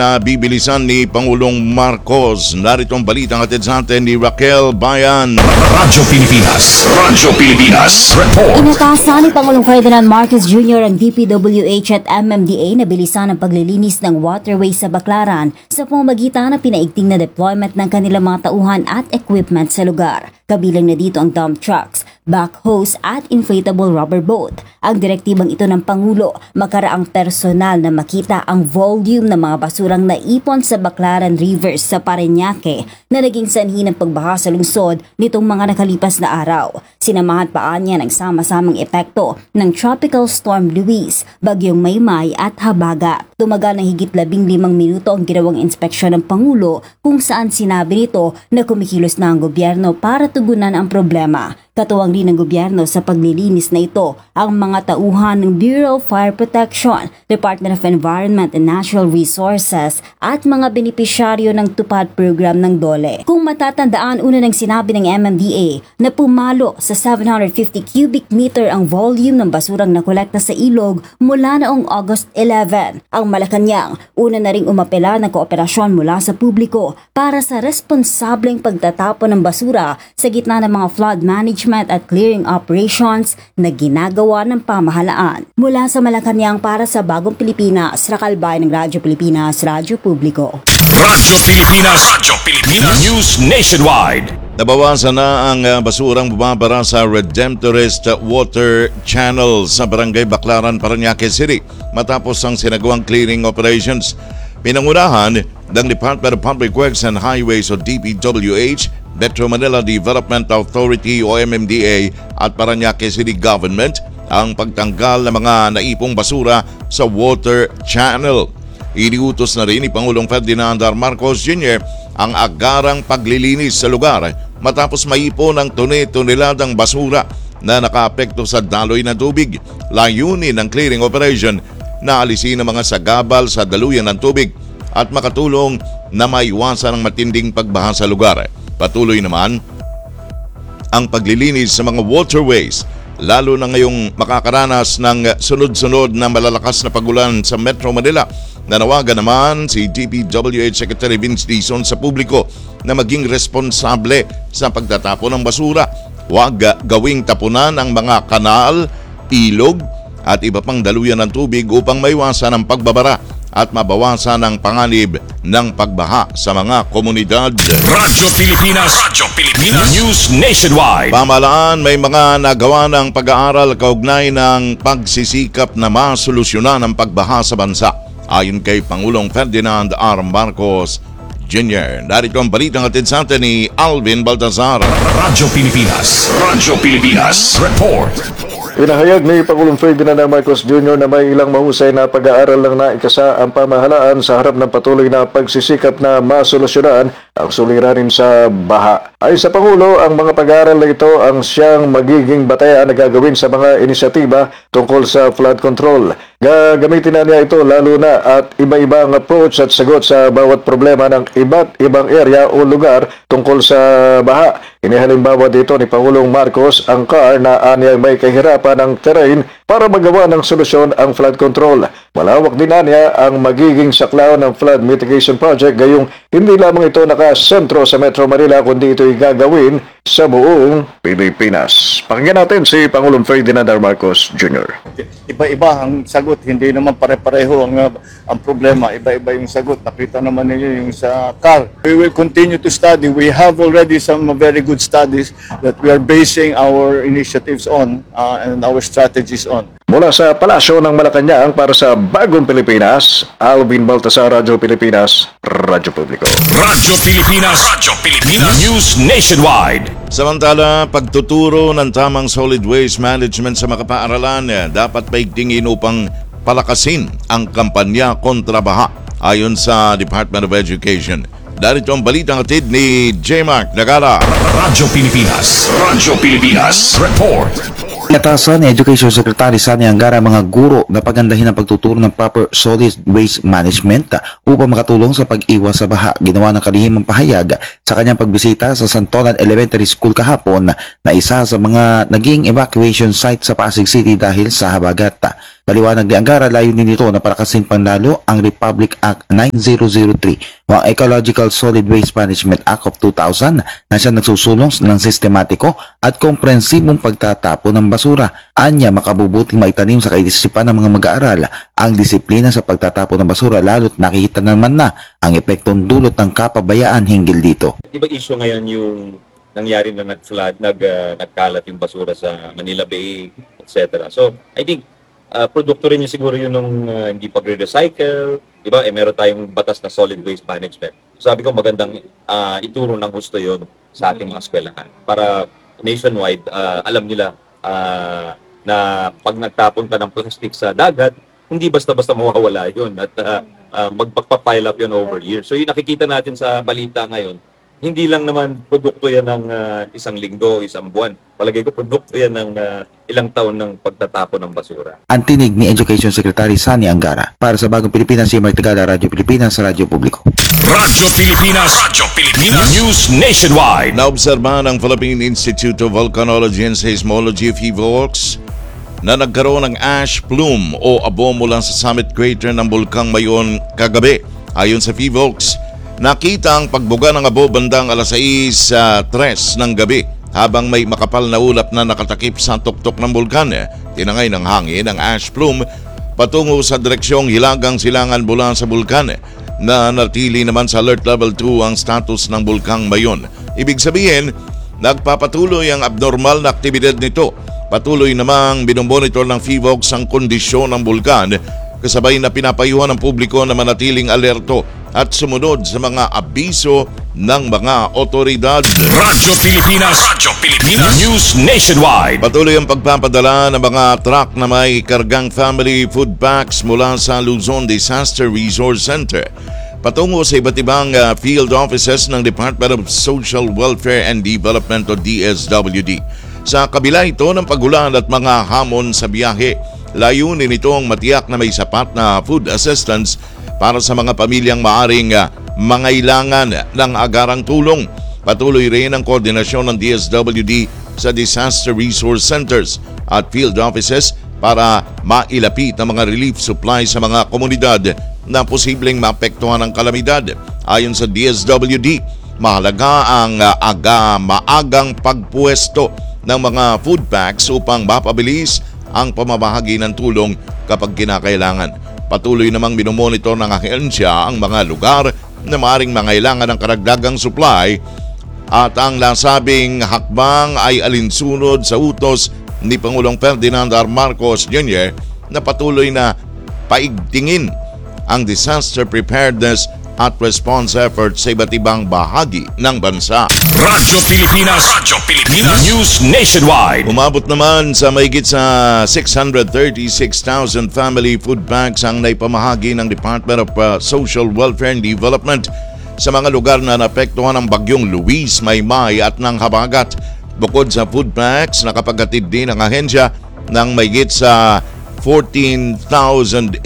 Bibilisan ni Pangulong Marcos. Narito ang balita ng atid sa atin ni Raquel Bayan. Radyo Pilipinas. Radyo Pilipinas. Report. Inatasan ni Pangulong Ferdinand Marcos Jr. ang DPWH at MMDA na bilisan ang paglilinis ng waterway sa Baclaran sa pamamagitan ng pinaigting na deployment ng kanilang mga tauhan at equipment sa lugar. Kabilang na dito ang dump trucks, backhoes at inflatable rubber boat. Ang direktibang ito ng Pangulo makaraang personal na makita ang volume ng mga basurang naipon sa Baclaran Rivers sa Parañaque na naging sanhi ng pagbaha sa lungsod nitong mga nakalipas na araw. Sinamahan pa niya ng sama-samang epekto ng Tropical Storm Luis, Bagyong Maymay at Habagat. Tumagal ng higit 15 minuto ang ginawang inspeksyon ng Pangulo kung saan sinabi nito na kumikilos na ang gobyerno para tugunan ang problema. Katuwang din ng gobyerno sa paglilinis na ito ang mga tauhan ng Bureau of Fire Protection, Department of Environment and Natural Resources at mga benepisyaryo ng tupad program ng DOLE. Kung matatandaan, una nang sinabi ng MMDA na pumalo sa 750 cubic meter ang volume ng basurang nakolekta sa ilog mula noong August 11. Ang Malacanang, una na ring umapela ng kooperasyon mula sa publiko para sa responsableng pagtatapon ng basura sa gitna ng mga flood management at clearing operations na ginagawa ng pamahalaan. Mula sa Malacanang para sa Bagong Pilipinas, Raquel Bayan ng Radyo Pilipinas, Radyo Publiko. Radyo Pilipinas. Radyo Pilipinas. News Nationwide. Nabawasan na ang basurang bumabara sa Redemptorist Water Channel sa Barangay Baclaran, Parañaque City matapos ang sinagawang clearing operations. Pinangunahan ng Department of Public Works and Highways o DPWH, Metro Manila Development Authority o MMDA at Parañaque City Government ang pagtanggal ng mga naipong basura sa water channel. Iniutos na rin ni Pangulong Ferdinand R. Marcos Jr. ang agarang paglilinis sa lugar matapos maipon ng tone-toneladang basura na nakaapekto sa daloy na tubig. Layunin ng clearing operation na alisin ang mga sagabal sa daluyan ng tubig at makatulong na maiwasan ang matinding pagbaha sa lugar. Patuloy naman ang paglilinis sa mga waterways, lalo na ngayong makakaranas ng sunod-sunod na malalakas na pagulan sa Metro Manila. Nanawagan naman si DPWH Secretary Vince Dizon sa publiko na maging responsable sa pagtatapon ng basura. Huwag gawing tapunan ang mga kanal, ilog at iba pang daluyan ng tubig upang maiwasan ang pagbabara at mabawasan ang panganib ng pagbaha sa mga komunidad. Radyo Pilipinas. Radyo Pilipinas. News Nationwide. Pamahalaan may mga nagawa ng pag-aaral kaugnay ng pagsisikap na masolusyonan ang pagbaha sa bansa. Ayon kay Pangulong Ferdinand R. Marcos Jr. Narito ang balitang atid sa atin ni Alvin Baltazar. Radyo Pilipinas. Radyo Pilipinas. Report. Pinahayag ni Pangulong Ferdinand R. Marcos Jr. na may ilang mahusay na pag-aaral lang na ikasa ang pamahalaan sa harap ng patuloy na pagsisikap na masolusyonan ang suliranin sa baha. Ay sa Pangulo, ang mga pag-aaral na ito ang siyang magiging batayan na gagawin sa mga inisyatiba tungkol sa flood control. Gagamitin na niya ito lalo na at iba-ibang approach at sagot sa bawat problema ng iba't ibang area o lugar tungkol sa baha. Inihalimbawa dito ni Pangulong Marcos ang CAR na anyang may kahirapan ng terrain para magawa ng solusyon ang flood control. Malawak din niya ang magiging saklaw ng flood mitigation project gayong hindi lamang ito nakasentro sa Metro Manila kundi ito'y gagawin sa buong Pilipinas. Pakinggan natin si Pangulong Ferdinand R. Marcos Jr. Iba-iba ang sagot, hindi naman pare-pareho ang problema, iba-iba yung sagot. Nakita naman ninyo yung sa CAR. We will continue to study. We have already some very good studies that we are basing our initiatives on and our strategies on. Mula sa Palasyo ng Malacanang para sa Bagong Pilipinas, Alvin Baltasar, Radyo Pilipinas, Radyo Publiko. Radyo Pilipinas. Radyo Pilipinas. News Nationwide. Samantala, pagtuturo ng tamang solid waste management sa mga paaralan dapat paigtingin upang palakasin ang kampanya kontra baha ayon sa Department of Education. Darito ang balitang atid ni J. Mark Nagala. Radyo Pilipinas. Radyo Pilipinas. Report. Inatasan ni Education Secretary Sani Angara mga guro na pagandahin ang pagtuturo ng proper solid waste management upang makatulong sa pag-iwas sa baha. Ginawa ng kalihimang pahayag sa kanyang pagbisita sa Santolan Elementary School kahapon na isa sa mga naging evacuation site sa Pasig City dahil sa habagat. Paliwanag ni Angara, layunin nito na palakasin panlalo ang Republic Act 9003 o ang Ecological Solid Waste Management Act of 2000 na siya nagsusulong ng sistematiko at komprehensibong pagtatapon ng basura. Anya, makabubuting maitanim sa kaisipan ng mga mag-aaral ang disiplina sa pagtatapon ng basura, lalo't nakikita naman na ang epektong dulot ng kapabayaan hinggil dito. Di ba issue ngayon yung nangyari na nag-flood, nagkalat yung basura sa Manila Bay, etc. So, I think, produkto rin yung siguro yun nung hindi pag-recycle, di ba? Meron tayong batas na solid waste management. So, sabi ko magandang ituro ng gusto yun sa ating mga eskwelahan para nationwide, alam nila na pag nagtapon ka ng plastic sa dagat, hindi basta-basta mawawala yun at magpapile up yun over years. So, yung nakikita natin sa balita ngayon, hindi lang naman produkto yan ng isang linggo, isang buwan. Palagay ko produkto yan ng ilang taon ng pagtatapon ng basura. Ang tinig ni Education Secretary Sani Angara. Para sa Bagong Pilipinas, si Mark Tagala, Radyo Pilipinas, Radyo Publiko. Radyo Pilipinas News Nationwide. Naobserbahan ng Philippine Institute of Volcanology and Seismology, PHIVOLCS, na nagkaroon ng ash plume o abo mula sa summit crater ng Bulkang Mayon kagabi. Ayon sa PHIVOLCS, nakita ang pagbuga ng abo bandang alas 6:03 ng gabi habang may makapal na ulap na nakatakip sa tuktok ng bulkan. Tinangay ng hangin ang ash plume patungo sa direksyong Hilagang Silangan mula sa bulkan. Na natili naman sa alert level 2 ang status ng Bulkang Mayon. Ibig sabihin, nagpapatuloy ang abnormal na aktibidad nito. Patuloy namang binomonitor ng PHIVOLCS ang kondisyon ng bulkan, kasabay na pinapayuhan ng publiko na manatiling alerto at sumunod sa mga abiso ng mga otoridad. Radyo Pilipinas News Nationwide. Patuloy ang pagpapadala ng mga truck na may kargang family food packs mula sa Luzon Disaster Resource Center patungo sa iba't ibang field offices ng Department of Social Welfare and Development o DSWD. Sa kabila ito ng pagulan at mga hamon sa biyahe, layunin nitong matiyak na may sapat na food assistance para sa mga pamilyang maaring mangailangan ng agarang tulong. Patuloy rin ang koordinasyon ng DSWD sa Disaster Resource Centers at field offices para mailapit ang mga relief supply sa mga komunidad na posibleng maapektuhan ng kalamidad. Ayon sa DSWD, mahalaga ang maagang pagpuesto ng mga food packs upang mapabilis ang pamamahagi ng tulong kapag kinakailangan. Patuloy namang binomonitor ng ahensya ang mga lugar na maaaring mangailangan ng karagdagang supply at ang nasabing hakbang ay alinsunod sa utos ni Pangulong Ferdinand R. Marcos Jr. na patuloy na paigtingin ang disaster preparedness at response efforts sa iba't ibang bahagi ng bansa. Radyo Pilipinas News Nationwide. Umabot naman sa mahigit sa 636,000 family food banks ang naipamahagi ng Department of Social Welfare and Development sa mga lugar na naapektuhan ng bagyong Luis, Maymay at ng Habagat. Bukod sa food packs, nakapaghatid din ang ahensya ng mahigit sa 14,800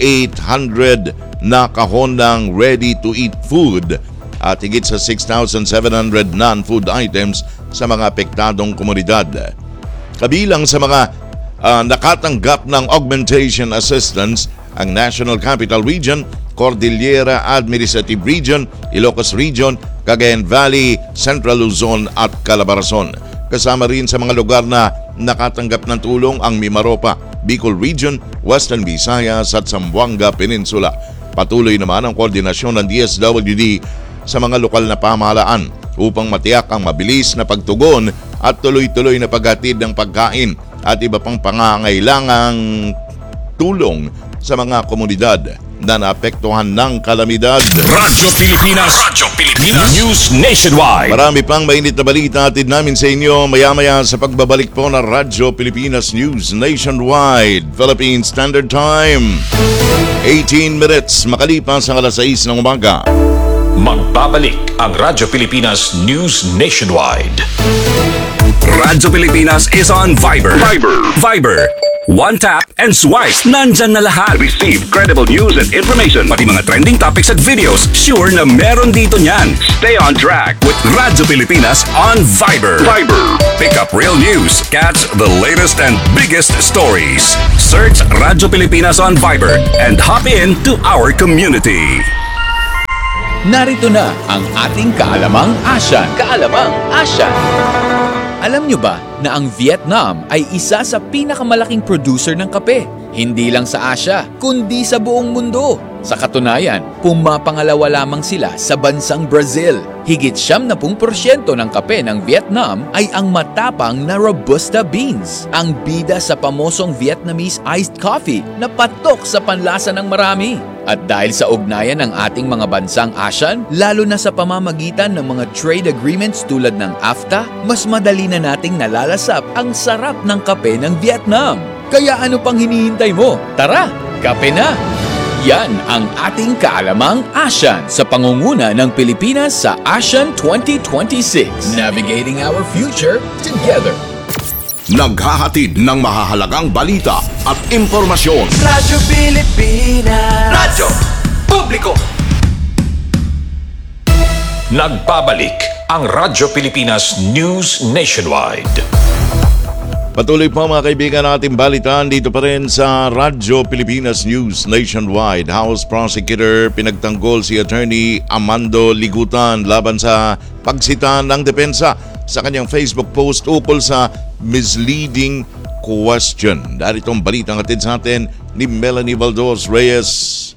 na kahon ng ready-to-eat food at higit sa 6,700 non-food items sa mga apektadong komunidad. Kabilang sa mga nakatanggap ng augmentation assistance ang National Capital Region, Cordillera Administrative Region, Ilocos Region, Cagayan Valley, Central Luzon at Calabarzon. Kasama rin sa mga lugar na nakatanggap ng tulong ang Mimaropa, Bicol Region, Western Visayas at Zamboanga Peninsula. Patuloy naman ang koordinasyon ng DSWD sa mga lokal na pamahalaan upang matiyak ang mabilis na pagtugon at tuloy-tuloy na paghatid ng pagkain at iba pang pangangailangang tulong sa mga komunidad na naapektuhan ng kalamidad. Radyo Pilipinas News Nationwide. Marami pang mainit na balita atid namin sa inyo maya-maya sa pagbabalik po ng Radyo Pilipinas News Nationwide. Philippine Standard Time, 18 minutes makalipas ang alas 6 ng umaga. Magbabalik ang Radyo Pilipinas News Nationwide. Radyo Pilipinas is on Viber. One tap and swipe. Nandyan na lahat. Receive credible news and information. Pati mga trending topics at videos. Sure na meron dito niyan. Stay on track with Radyo Pilipinas on Viber. Pick up real news. Catch the latest and biggest stories. Search Radyo Pilipinas on Viber and hop in to our community. Narito na ang ating Kaalamang Asyan. Alam nyo ba na ang Vietnam ay isa sa pinakamalaking producer ng kape? Hindi lang sa Asia, kundi sa buong mundo. Sa katunayan, pumapangalawa lamang sila sa bansang Brazil. Higit 70% ng kape ng Vietnam ay ang matapang na Robusta beans, ang bida sa pamosong Vietnamese iced coffee na patok sa panlasa ng marami. At dahil sa ugnayan ng ating mga bansang ASEAN, lalo na sa pamamagitan ng mga trade agreements tulad ng AFTA, mas madali na nating nalalasap ang sarap ng kape ng Vietnam. Kaya ano pang hinihintay mo? Tara, kape na! Yan ang ating Kaalamang ASEAN sa pangunguna ng Pilipinas sa ASEAN 2026. Navigating our future together. Naghahatid ng mahahalagang balita at impormasyon. Radyo Pilipinas. Radyo Publiko. Nagbabalik ang Radyo Pilipinas News Nationwide. Patuloy po mga kaibigan natin balitaan dito pa rin sa Radyo Pilipinas News Nationwide. House Prosecutor pinagtanggol si Attorney Amando Ligutan laban sa pagsita ng depensa sa kanyang Facebook post ukol sa misleading question. Darito ang balitang atid sa atin ni Melanie Valdos Reyes.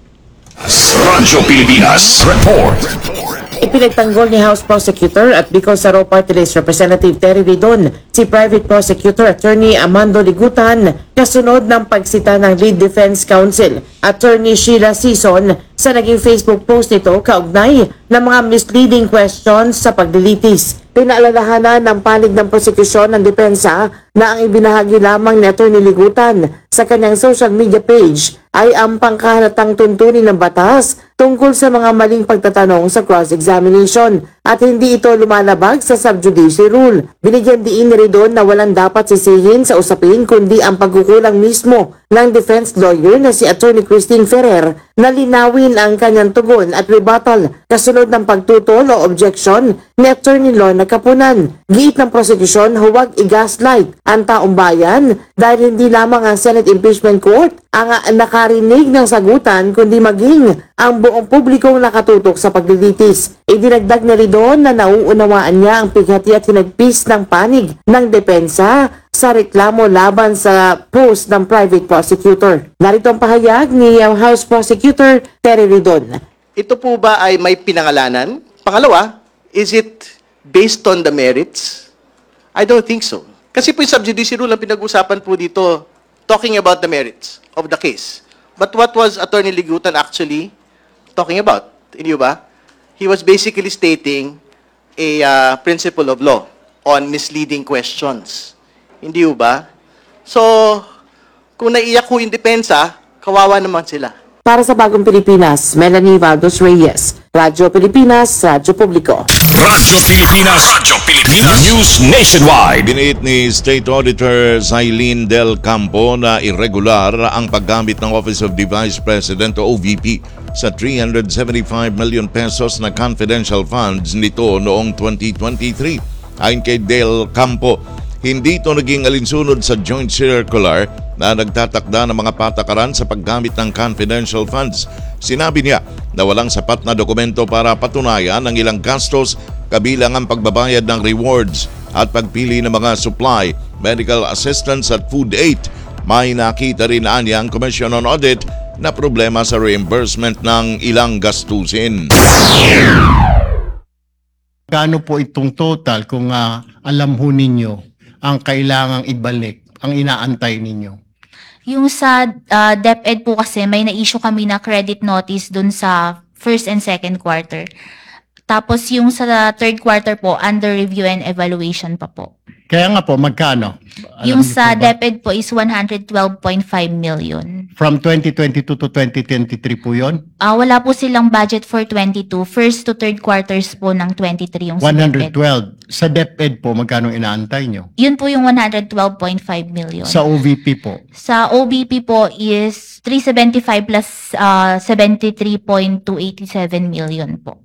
Radyo Pilipinas Report. Ipinagtanggol ni House Prosecutor at Bicol Saro Party List Representative Terry Ridon si Private Prosecutor Attorney Amando Ligutan kasunod ng pagsita ng Lead Defense Counsel Attorney Sheila Sison sa naging Facebook post nito kaugnay ng mga misleading questions sa paglilitis. Pinaalalahanan ng panig ng prosekusyon ng depensa na ang ibinahagi lamang ni Attorney Ligutan sa kanyang social media page ay ang pangkahalatang tuntunin ng batas tungkol sa mga maling pagtatanong sa cross-examination at hindi ito lumalabag sa sub-judice rule. Binigyan diin ni Ridon na walang dapat sisihin sa usapin kundi ang pagkukulang mismo ng defense lawyer na si Attorney Christine Ferrer na linawin ang kanyang tugon at rebuttal kasunod ng pagtutol o objection ni Attorney Lorna Kapunan. Giit ng prosekusyon, huwag i-gaslight ang taong bayan dahil hindi lamang ang Senate Impeachment Court ang nakarinig ng sagutan kundi maging ang buong publikong nakatutok sa paglilitis. Idinagdag na Ridon na nauunawaan niya ang pighati at hinagpis ng panig ng depensa sa reklamo laban sa post ng private prosecutor. Narito ang pahayag ni House Prosecutor Terry Ridon. Ito po ba ay may pinangalanan? Pangalawa, is it based on the merits? I don't think so. Kasi po yung sub-judice rule ang pinag-usapan po dito, talking about the merits of the case. But what was Attorney Ligutan actually talking about? Hindi ba? He was basically stating a principle of law on misleading questions. Hindi ba? So, kung naiyak ho yung depensa, kawawa naman sila. Para sa Bagong Pilipinas, Melanie Valdos Reyes, Radyo Pilipinas, Radyo Publiko. Radyo Pilipinas News Nationwide. Biniit ni State Auditor Zailin Del Campo na irregular ang paggamit ng Office of the Vice President o OVP sa 375 million pesos na confidential funds nito noong 2023. Ayon kay Del Campo, hindi ito naging alinsunod sa joint circular na nagtatakda ng mga patakaran sa paggamit ng confidential funds. Sinabi niya na walang sapat na dokumento para patunayan ang ilang gastos kabilang ang pagbabayad ng rewards at pagpili ng mga supply, medical assistance at food aid. May nakita rin niya ang Commission on Audit na problema sa reimbursement ng ilang gastusin. Gaano po itong total kung alam ho ninyo ang kailangang ibalik, ang inaantay ninyo? Yung sa DepEd po kasi may na-issue kami na credit notice dun sa first and second quarter. Tapos yung sa third quarter po, under review and evaluation pa po. Kaya nga po, magkano? Alam Yung niyo sa po ba? DepEd po is 112.5 million. From 2022 to 2023 po yun? Wala po silang budget for 22. First to third quarters po ng 23 yung sa DepEd. 112. Sa DepEd po, magkano inaantay nyo? Yun po yung 112.5 million. Sa OVP po? Sa OBP po is 375 plus 73.287 million po.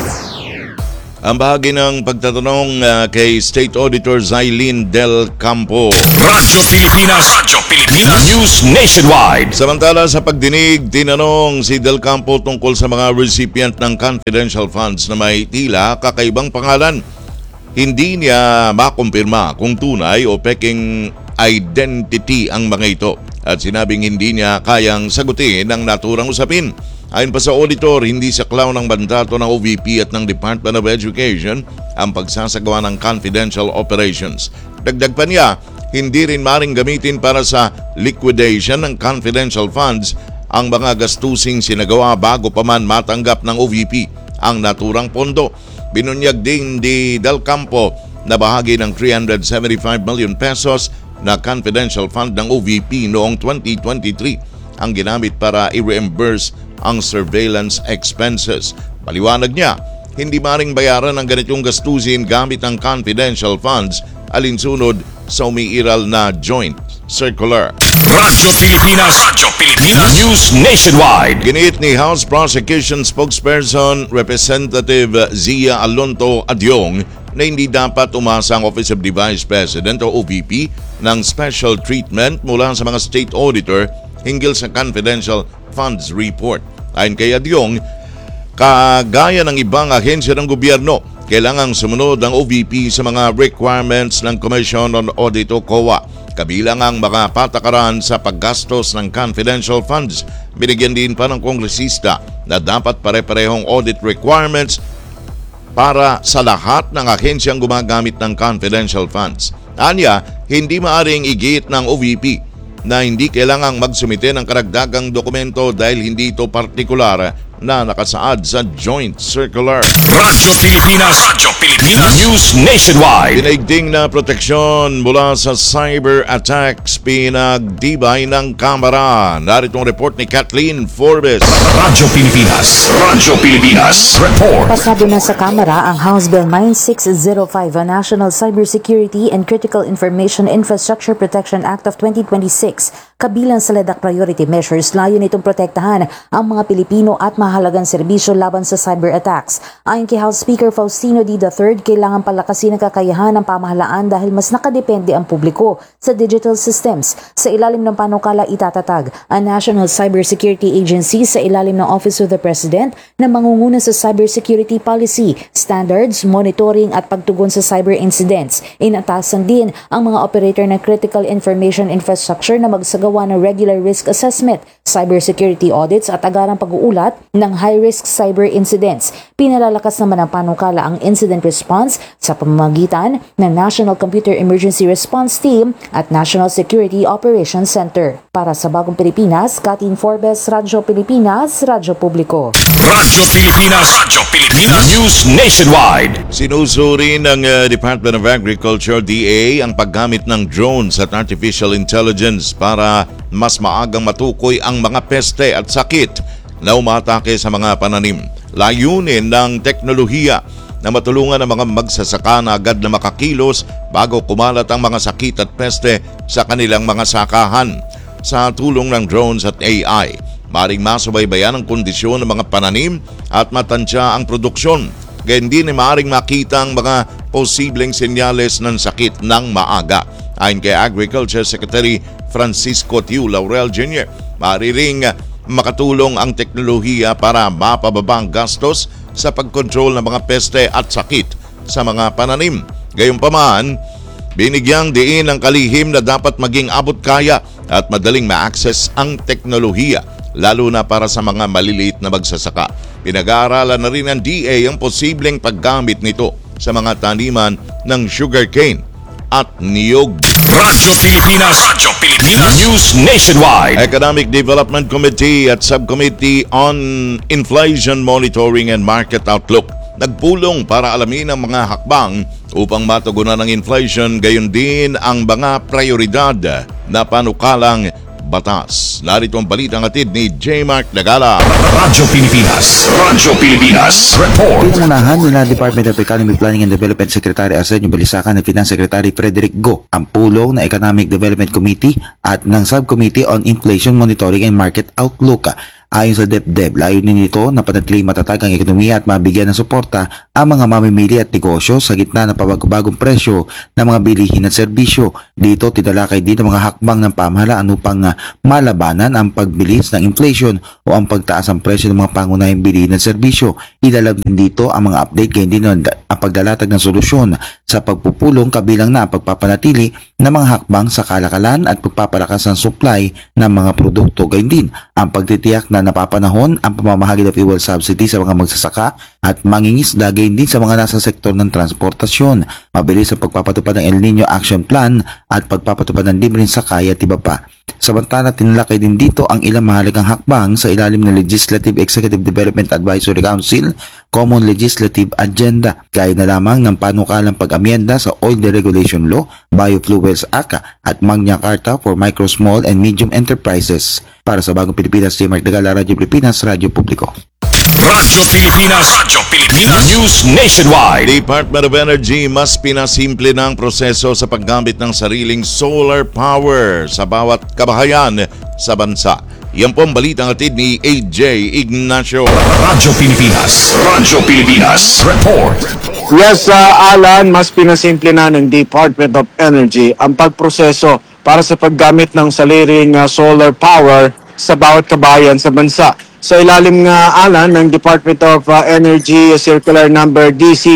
Ang bahagi ng pagtatanong kay State Auditor Zylene Del Campo. Radyo Pilipinas. News Nationwide. Samantala sa pagdinig, tinanong si Del Campo tungkol sa mga recipient ng confidential funds na may tila kakaibang pangalan. Hindi niya makumpirma kung tunay o peking identity ang mga ito at sinabing hindi niya kayang sagutin ang naturang usapin. Ayon pa sa auditor, hindi saklaw ng mandato ng OVP at ng Department of Education ang pagsasagawa ng confidential operations. Dagdag pa niya, hindi rin maring gamitin para sa liquidation ng confidential funds ang mga gastusing sinagawa bago pa man matanggap ng OVP ang naturang pondo. Binunyag din ni Del Campo na bahagi ng 375 million pesos na confidential fund ng OVP noong 2023 ang ginamit para i-reimburse ang surveillance expenses. Paliwanag niya, hindi maring bayaran ang ganitong gastusin gamit ang confidential funds alinsunod sa umiiral na joint circular. Radyo Pilipinas. News Nationwide. Giniit ni House Prosecution Spokesperson Representative Zia Alonto Adyong na hindi dapat umasa ang Office of the Vice President o OVP ng special treatment mula sa mga state auditor hinggil sa confidential funds report. Ayon kay Adyong, kagaya ng ibang ahensya ng gobyerno, kailangang sumunod ang OVP sa mga requirements ng Commission on Audit o COA, kabilang ang mga patakaran sa paggastos ng confidential funds. Binigyan din pa ng kongresista na dapat pare-parehong audit requirements para sa lahat ng ahensyang gumagamit ng confidential funds. Anya, hindi maaring igit ng OVP na hindi kailangang magsumite ng karagdagang dokumento dahil hindi ito partikular na nakasaad sa joint circular. Radyo Pilipinas. News Nationwide. Pinaigting na proteksyon mula sa cyber attacks pinagdibay ng Kamara. Narito ang report ni Kathleen Forbes. Radyo Pilipinas. Report. Pasado na sa Kamara ang House Bill 9605, a National Cybersecurity and Critical Information Infrastructure Protection Act of 2026. Kabilang sa LEDAC priority measures, layo nitong protektahan ang mga Pilipino at mahalagang serbisyo laban sa cyber attacks. Ayon kay House Speaker Faustino D. III, kailangan palakasin ang kakayahan ng pamahalaan dahil mas nakadepende ang publiko sa digital systems. Sa ilalim ng panukala itatatag ang National Cybersecurity Agency sa ilalim ng Office of the President na mangunguna sa cybersecurity policy, standards, monitoring at pagtugon sa cyber incidents. Inatasan din ang mga operator ng critical information infrastructure na magsagawa ng regular risk assessment, cybersecurity audits at agarang pag-uulat ng high-risk cyber incidents. Pinalalakas naman ng panukala ang incident response sa pamamagitan ng National Computer Emergency Response Team at National Security Operations Center. Para sa Bagong Pilipinas, Kathleen Forbes, Radyo Pilipinas, Radyo Publiko. Radyo Pilipinas. News Nationwide. Sinusuri ng Department of Agriculture, DA, ang paggamit ng drones at artificial intelligence para mas maagang matukoy ang mga peste at sakit na umatake sa mga pananim. Layunin ng teknolohiya na matulungan ang mga magsasaka na agad na makakilos bago kumalat ang mga sakit at peste sa kanilang mga sakahan. Sa tulong ng drones at AI, maring masubaybayan ang kondisyon ng mga pananim at matansya ang produksyon. Gayun din ay maring makita ang mga posibleng senyales ng sakit ng maaga. Ayon kay Agriculture Secretary Francisco Tiu Laurel Jr., maaaring makatulong ang teknolohiya para mapababa ang gastos sa pagkontrol ng mga peste at sakit sa mga pananim. Gayunpaman, binigyang diin ang kalihim na dapat maging abot kaya at madaling ma-access ang teknolohiya, lalo na para sa mga maliliit na magsasaka. Pinag-aaralan na rin ng DA ang posibleng paggamit nito sa mga taniman ng sugarcane at niyog. Radyo Pilipinas. News Nationwide. Economic Development Committee at Subcommittee on Inflation Monitoring and Market Outlook nagpulong para alamin ang mga hakbang upang matugunan ng inflation, gayon din ang mga prioridad na panukalang batas. Narito ang balitang atid ni J. Mark Dagala. Radyo Pilipinas Report. Pinangunahan nila Department of Economic Planning and Development Secretary Arsenio Balisacan at Finance Secretary Frederick Go ang pulong na Economic Development Committee at ng Subcommittee on Inflation Monitoring and Market Outlook. Ayon sa DepDev, layunin nito na panatiling matatag ang ekonomiya at mabigyan ng suporta ang mga mamimili at negosyo sa gitna ng pabagong presyo ng mga bilihin at serbisyo. Dito tinalakay din ang mga hakbang ng pamahalaan upang malabanan ang pagbilis ng inflation o ang pagtaas ng presyo ng mga pangunahing bilihin at serbisyo. Ilalab din dito ang mga update gayon din ang paglalatag ng solusyon sa pagpupulong kabilang na ang pagpapanatili ng mga hakbang sa kalakalan at pagpapalakas ng supply ng mga produkto. Gayon din ang pagtitiyak na napapanahon ang pamamahagi ng fuel subsidy sa mga magsasaka at mangingisda, gayon din sa mga nasa sektor ng transportasyon. Mabilis ang pagpapatupad ng El Nino Action Plan at pagpapatupad ng libreng sakay at iba pa. Samantala, tinalakay din dito ang ilang mahalagang hakbang sa ilalim ng Legislative Executive Development Advisory Council Common Legislative Agenda, gaya na lamang ng panukalang pag-amyenda sa Oil Deregulation Law, Biofuels Act at Magna Carta for Micro, Small and Medium Enterprises. Para sa Bagong Pilipinas, J. Mark Dagala, Radyo Pilipinas, Radyo Publiko. Radyo Pilipinas News Nationwide. Department of Energy mas pinasimple ng proseso sa paggamit ng sariling solar power sa bawat kabahayan sa bansa. Yan po ang balitang atid ni AJ Ignacio. Radyo Pilipinas Report. Yes, Alan, mas pinasimple na ng Department of Energy ang pagproseso para sa paggamit ng sariling solar power sa bawat kabayan sa bansa. Sa ilalim nga, Alan, ng Department of Energy Circular Number DC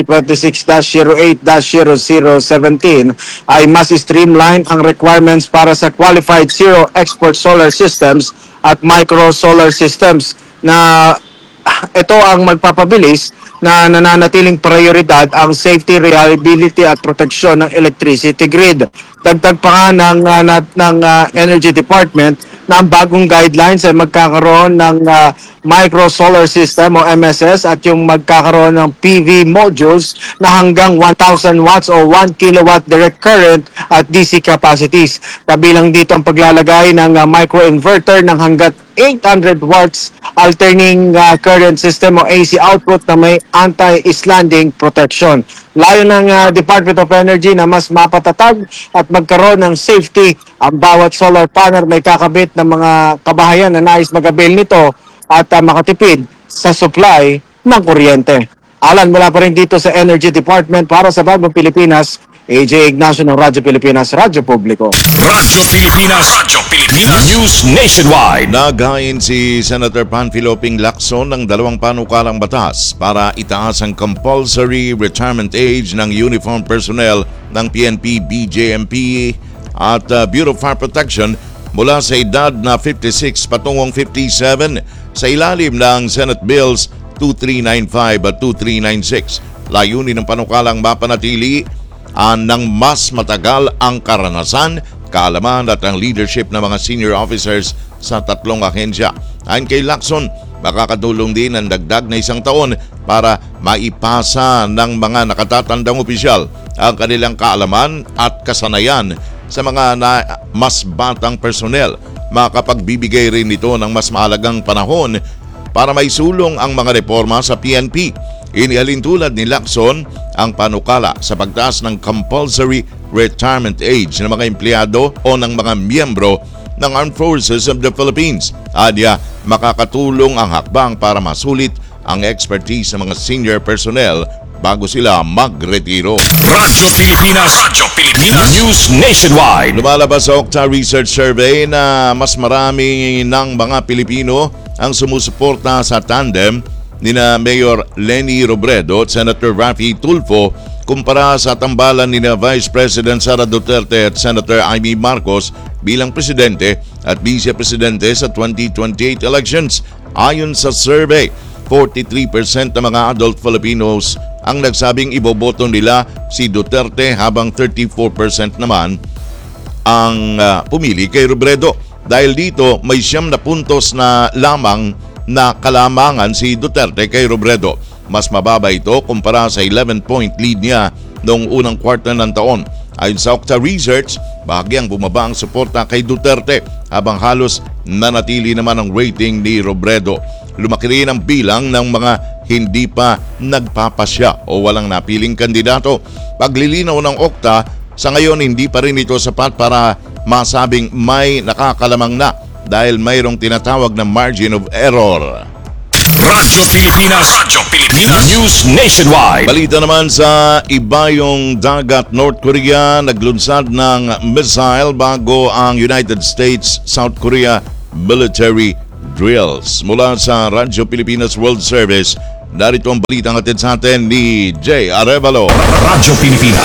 2026-08-0017 ay mas streamline ang requirements para sa qualified zero export solar systems at micro solar systems na ito ang magpapabilis na nananatiling prioridad ang safety, reliability at proteksyon ng electricity grid. Dagdag pa nga ng Energy Department na ang bagong guidelines ay magkakaroon ng micro solar system o MSS at yung magkakaroon ng PV modules na hanggang 1,000 watts o 1 kilowatt direct current at DC capacities. Kabilang dito ang paglalagay ng microinverter ng hanggat 800 watts alternating current system o AC output na may anti-islanding protection. Layo ng Department of Energy na mas mapatatag at magkaroon ng safety ang bawat solar panel may kakabit ng mga kabahayan na nais mag-avail nito at makatipid sa supply ng kuryente. Alan, mula pa rin dito sa Energy Department para sa Bagong Pilipinas, AJ Ignacio ng Radyo Pilipinas, Radyo Publiko. Radyo Pilipinas News Nationwide. Naghain si Senator Panfilo Ping Lacson ng dalawang panukalang batas para itaas ang compulsory retirement age ng uniform personnel ng PNP, BJMP at Bureau of Fire Protection mula sa edad na 56 patungong 57 sa ilalim ng Senate Bills 2395 at 2396. Layunin ng panukalang mapanatili ng mas matagal ang karanasan, kaalaman at ang leadership ng mga senior officers sa tatlong ahensya. Ayon kay Lacson, makakatulong din ang dagdag na 1 taon para maipasa ng mga nakatatandang opisyal ang kanilang kaalaman at kasanayan sa mga mas batang personnel. Makapagbibigay rin ito ng mas mahalagang panahon para maisulong ang mga reforma sa PNP. Inihalin tulad ni Lacson ang panukala sa pagtaas ng compulsory retirement age ng mga empleyado o ng mga miyembro ng Armed Forces of the Philippines. Adya, makakatulong ang hakbang para masulit ang expertise ng mga senior personnel bago sila magretiro. Radyo Pilipinas News Nationwide. Lumalabas sa Okta Research Survey na mas marami ng mga Pilipino ang sumusuporta sa tandem nina Mayor Leni Robredo at Senator Raffy Tulfo kumpara sa tambalan nina Vice President Sara Duterte at Senator Amy Marcos bilang presidente at vice-presidente sa 2028 elections. Ayon sa survey, 43% ng mga adult Filipinos ang nagsabing iboboto nila si Duterte habang 34% naman ang pumili kay Robredo. Dahil dito, may 9 na puntos na lamang na kalamangan si Duterte kay Robredo. Mas mababa ito kumpara sa 11-point lead niya noong unang quarter ng taon. Ayon sa Okta Research, bahagyang bumaba ang suporta kay Duterte habang halos nanatili naman ang rating ni Robredo. Lumaki rin ang bilang ng mga hindi pa nagpapasya o walang napiling kandidato. Paglilinaw ng Okta, sa ngayon hindi pa rin ito sapat para masabing may nakakalamang na dahil mayroong tinatawag na margin of error. Radyo Pilipinas News Nationwide. Balita naman sa ibayong dagat, North Korea naglunsad ng missile bago ang United States South Korea military drills. Mula sa Radyo Pilipinas World Service, narito ang balitang hatid sa atin ni Jay Arevalo. Radyo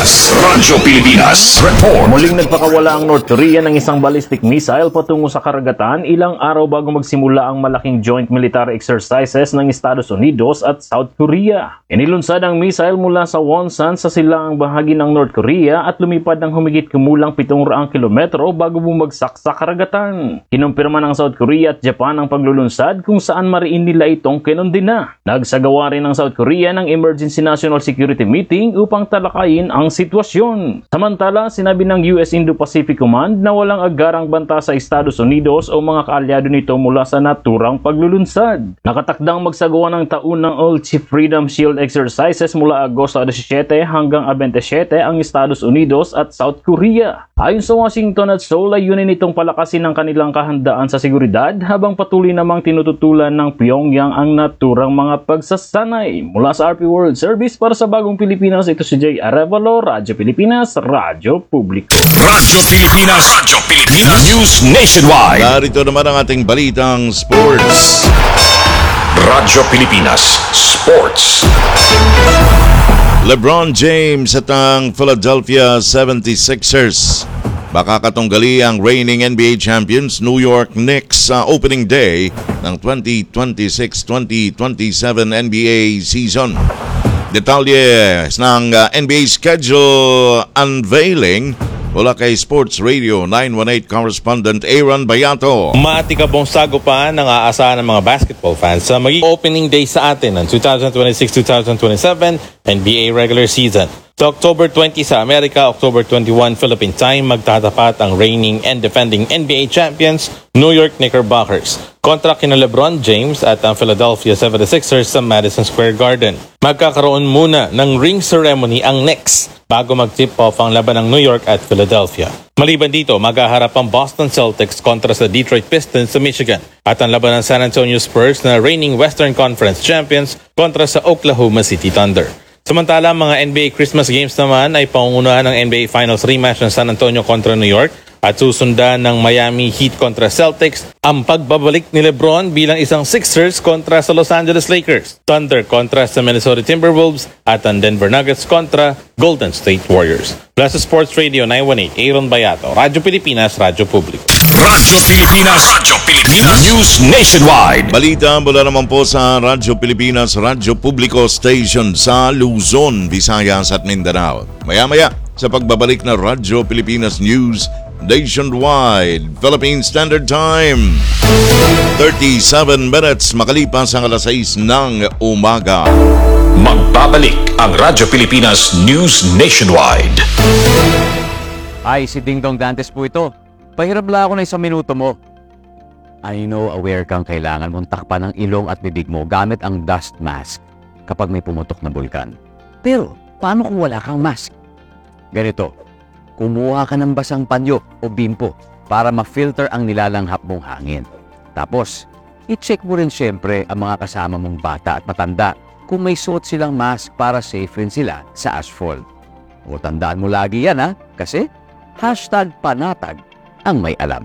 Pilipinas Report. Muling nagpakawala ang North Korea ng isang ballistic missile patungo sa karagatan ilang araw bago magsimula ang malaking joint military exercises ng Estados Unidos at South Korea. Inilunsad ang missile mula sa Wonsan sa silangang bahagi ng North Korea at lumipad ng humigit kumulang 700 kilometro bago bumagsak sa karagatan. Kinumpirma ng South Korea at Japan ang paglulunsad kung saan mariin nila itong kinundina. Nagsagawa rin ng South Korea ng Emergency National Security Meeting upang talakayin ang sitwasyon. Samantala, sinabi ng US Indo-Pacific Command na walang agarang banta sa Estados Unidos o mga kaalyado nito mula sa naturang paglulunsad. Nakatakdang magsagawa ng taon ng All-Chief Freedom Shield exercises mula Agosto 17 hanggang 27 ang Estados Unidos at South Korea. Ayon sa Washington at Seoul, layunin itong palakasin ang kanilang kahandaan sa seguridad habang patuloy namang tinututulan ng Pyongyang ang naturang mga pagsasanay. Mula sa RP World Service para sa Bagong Pilipinas, ito si Jay Arevalo, Radyo Pilipinas, Radyo Publiko. Radyo Pilipinas News Nationwide. Narito naman ang ating balitang sports. Radyo Pilipinas Sports. LeBron James at ang Philadelphia 76ers makakatunggali ang reigning NBA champions New York Knicks sa opening day ng 2026-2027 NBA season. Detalye ng NBA schedule unveiling mula kay Sports Radio 918 correspondent Aaron Bayato. Matikabong sagupan ng aasahan ng mga basketball fans sa magiging opening day sa atin ng 2026-2027 NBA regular season. Sa October 20 sa Amerika, October 21 Philippine time, magtatapat ang reigning and defending NBA champions New York Knickerbockers kontra kina LeBron James at ang Philadelphia 76ers sa Madison Square Garden. Magkakaroon muna ng ring ceremony ang Knicks bago mag-tip off ang laban ng New York at Philadelphia. Maliban dito, maghaharap ang Boston Celtics kontra sa Detroit Pistons sa Michigan at ang laban ng San Antonio Spurs na reigning Western Conference champions kontra sa Oklahoma City Thunder. Samantala, mga NBA Christmas games naman ay pangungunahan ng NBA Finals rematch ng San Antonio kontra New York at susundan ng Miami Heat kontra Celtics, ang pagbabalik ni LeBron bilang isang Sixers kontra sa Los Angeles Lakers, Thunder kontra sa Minnesota Timberwolves at ang Denver Nuggets kontra Golden State Warriors. Plus Sports Radio 918, Aaron Bayato, Radyo Pilipinas, Radyo Publiko. Radyo Pilipinas News Nationwide. Balita mula naman po sa Radyo Pilipinas, Radyo Publiko Station sa Luzon, Visayas at Mindanao. Maya-maya sa pagbabalik na Radyo Pilipinas News Nationwide, Philippine Standard Time. 37 minutes makalipas ang alas 6 ng umaga. Magbabalik ang Radyo Pilipinas News Nationwide. Ay, si Ding Dong Dantes po ito. Pahirap lang ako na isang minuto mo. I know aware kang kailangan mong takpan ang ilong at bibig mo gamit ang dust mask kapag may pumutok na bulkan. Pero, paano kung wala kang mask? Ganito, kumuha ka ng basang panyo o bimpo para ma-filter ang nilalanghap mong hangin. Tapos, i-check mo rin syempre ang mga kasama mong bata at matanda kung may suot silang mask para safe rin sila sa asphalt. O tandaan mo lagi yan ha, kasi #panatag ang may alam.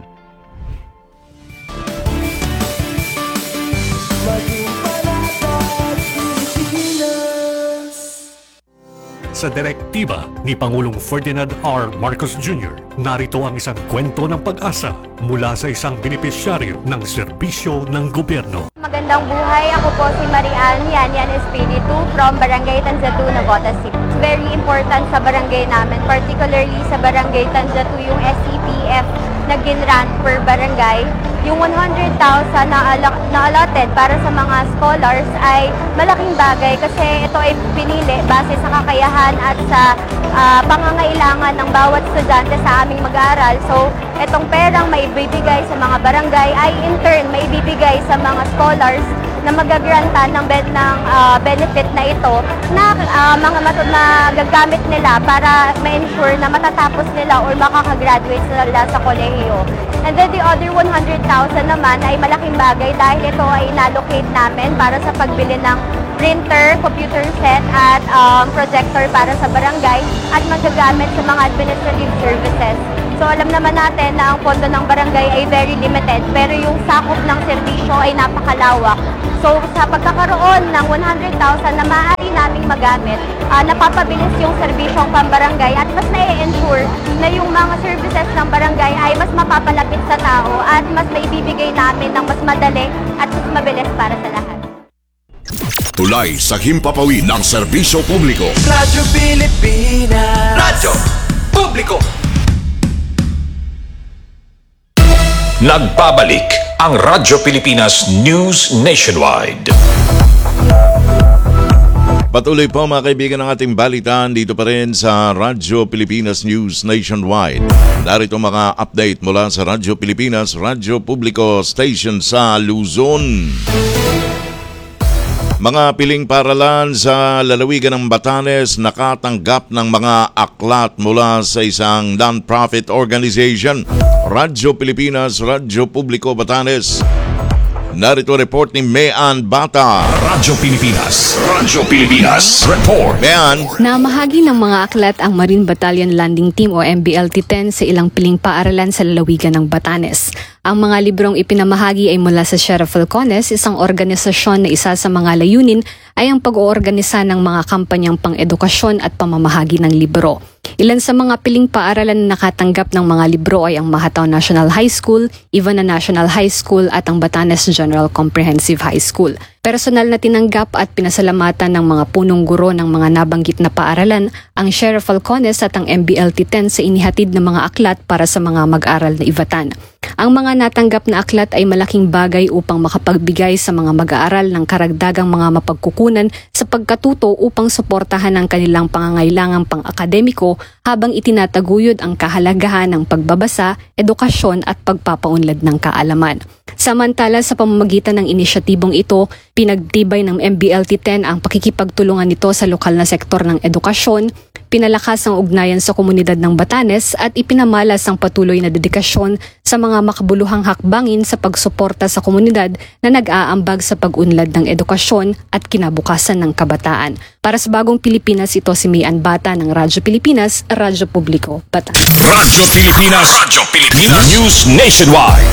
Sa direktiba ni Pangulong Ferdinand R. Marcos Jr., narito ang isang kwento ng pag-asa mula sa isang benepisyaryo ng serbisyo ng gobyerno. Magandang buhay, ako po si Marian Yan Espiritu from Barangay Tanzatu, Navotas City. It's very important sa barangay namin, particularly sa Barangay Tanzatu yung SCPF na ginrant per barangay, yung 100,000 na allotted para sa mga scholars ay malaking bagay kasi ito ay pinili base sa kakayahan at sa pangangailangan ng bawat estudyante sa aming mag-aaral. So, itong perang maibibigay sa mga barangay ay in turn maibibigay sa mga scholars na magagrantan ng benefit na ito na gagamit nila para ma-ensure na matatapos nila or makakagraduate sila sa kolehiyo. And then the other 100,000 naman ay malaking bagay dahil ito ay inallocate namin para sa pagbili ng printer, computer set at projector para sa barangay at magagamit sa mga administrative services. So alam naman natin na ang pondo ng barangay ay very limited pero yung sakop ng serbisyo ay napakalawak. So sa pagkakaroon ng 100,000 na maaari naming magamit, napapabilis yung serbisyong pambarangay at mas na-ensure na yung mga services ng barangay ay mas mapapalapit sa tao at mas maibibigay namin ng mas madali at mas mabilis para sa lahat. Tulay sa himpapawid ng serbisyo publiko. Radyo Pilipinas. Radyo Publiko. Nagbabalik ang Radyo Pilipinas News Nationwide. Patuloy po mga kaibigan ng ating balitaan dito pa rin sa Radyo Pilipinas News Nationwide. Narito mga update mula sa Radyo Pilipinas, Radyo Publiko Station sa Luzon. Mga piling paaralan sa lalawigan ng Batanes nakatanggap ng mga aklat mula sa isang non-profit organization, Radyo Pilipinas, Radyo Publiko Batanes. Narito report ni Mean Bata. Radyo Pilipinas, Radyo Pilipinas, report. Mean. Namahagi ng mga aklat ang Marine Battalion Landing Team o MBLT-10 sa ilang piling paaralan sa lalawigan ng Batanes. Ang mga librong ipinamahagi ay mula sa Sheriff Falcones, isang organisasyon na isa sa mga layunin ay ang pag-oorganisa ng mga kampanyang pang-edukasyon at pamamahagi ng libro. Ilan sa mga piling paaralan na nakatanggap ng mga libro ay ang Mahataw National High School, Ivana National High School at ang Batanes General Comprehensive High School. Personal na tinanggap at pinasalamatan ng mga punong guro ng mga nabanggit na paaralan ang Sheriff Falcones at ang MBLT-10 sa inihatid ng mga aklat para sa mga mag-aral na Ivatan. Ang mga natanggap na aklat ay malaking bagay upang makapagbigay sa mga mag-aaral ng karagdagang mga mapagkukunan sa pagkatuto upang suportahan ang kanilang pangangailangang pang-akademiko habang itinataguyod ang kahalagahan ng pagbabasa, edukasyon at pagpapaunlad ng kaalaman. Samantala sa pamamagitan ng inisyatibong ito, pinagtibay ng MBLT-10 ang pakikipagtulungan nito sa lokal na sektor ng edukasyon, pinalakas ang ugnayan sa komunidad ng Batanes at ipinamalas ang patuloy na dedikasyon sa mga makabuluhang hakbangin sa pagsuporta sa komunidad na nag-aambag sa pag-unlad ng edukasyon at kinabukasan ng kabataan. Para sa Bagong Pilipinas, ito si Mean Bata ng Radyo Pilipinas, Radyo Publiko, Batanes. Radyo Pilipinas, Radyo Pilipinas News Nationwide.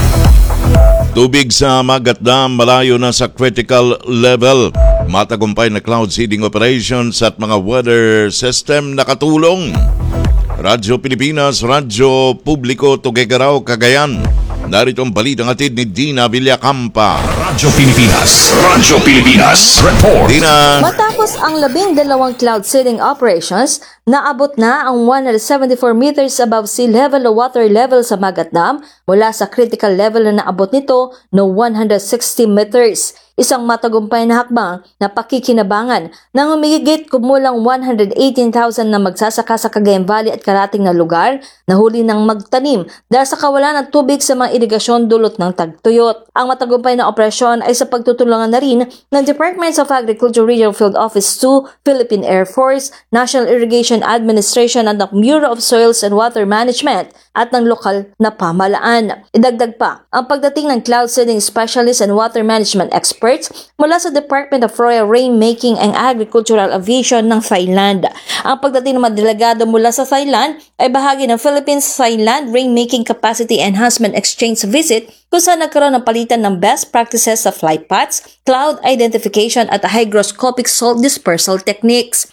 Tubig sa Magat Dam malayo na sa critical level. Matagumpay na cloud seeding operations at mga weather system nakatulong. Radyo Pilipinas, Radyo Publiko, Tuguegarao, Cagayan. Narito ang balitang atid ni Dina Villacampa. Radyo Pilipinas, Radyo Pilipinas, report. Dina. Matapos ang 12 cloud seeding operations, naabot na ang 174 meters above sea level o water level sa Magat Dam mula sa critical level na naabot nito no 160 meters. Isang matagumpay na hakbang na pakikinabangan ng humigit kumulang 118,000 na magsasaka sa Cagayan Valley at karating na lugar na huli ng magtanim dahil sa kawalan ng tubig sa mga irigasyon dulot ng tagtuyot. Ang matagumpay na operasyon ay sa pagtutulungan na rin ng Departments of Agriculture Regional Field Office 2, Philippine Air Force, National Irrigation Administration at ng Bureau of Soils and Water Management at ng lokal na pamahalaan. Idagdag pa ang pagdating ng cloud seeding specialist and water management experts mula sa Department of Royal Rainmaking and Agricultural Aviation ng Thailand. Ang pagdating ng mga delegado mula sa Thailand ay bahagi ng Philippines-Thailand Rainmaking Capacity Enhancement Exchange Visit kung saan nagkaroon ng palitan ng best practices sa flight paths, cloud identification at hygroscopic salt dispersal techniques.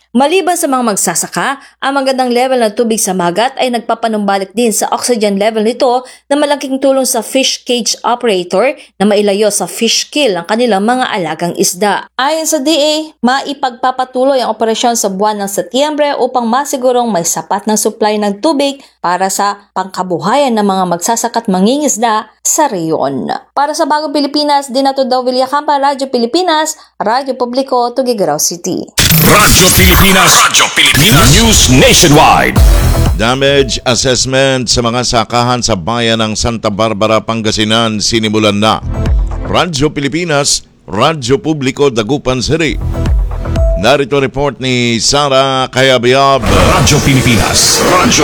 Maliban sa mga magsasaka, ang magandang level ng tubig sa Magat ay nagpapanumbalik din sa oxygen level nito na malaking tulong sa fish cage operator na mailayo sa fish kill ang kanilang mga alagang isda. Ayon sa DA, maipagpapatuloy ang operasyon sa buwan ng Setyembre upang masigurong may sapat ng supply ng tubig para sa pangkabuhayan ng mga magsasaka at mangingisda sa reyon. Para sa Bagong Pilipinas, Dinato Daw Villacampa, Radyo Pilipinas, Radyo Publiko, Tuguegarao City. Radyo Pilipinas News Nationwide. Damage assessment sa mga sakahan sa bayan ng Santa Barbara, Pangasinan sinimulan na. Radyo Pilipinas, Radyo Publiko, Dagupan City. Narito report ni Sara Kayabyab. Radyo Pilipinas